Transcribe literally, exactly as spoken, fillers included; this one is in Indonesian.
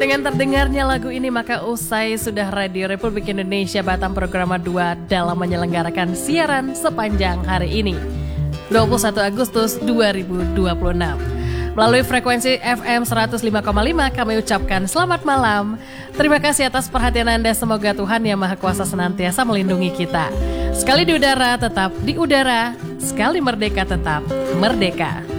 Dengan terdengarnya lagu ini maka usai sudah Radio Republik Indonesia Batam Programa dua dalam menyelenggarakan siaran sepanjang hari ini dua puluh satu Agustus dua ribu dua puluh enam. Melalui frekuensi F M seratus lima koma lima kami ucapkan selamat malam. Terima kasih atas perhatian Anda, semoga Tuhan Yang Maha Kuasa senantiasa melindungi kita. Sekali di udara tetap di udara, sekali merdeka tetap merdeka.